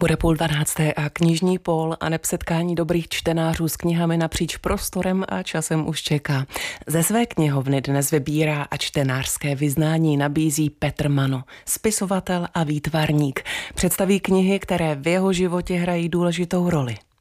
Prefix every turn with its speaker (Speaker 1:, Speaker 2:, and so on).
Speaker 1: Bude 11:30 a knižní pól a setkání dobrých čtenářů s knihami napříč prostorem a časem už čeká. Ze své knihovny dnes vybírá a čtenářské vyznání nabízí Petr Mano, spisovatel a výtvarník. Představí knihy, které v jeho životě hrají důležitou roli.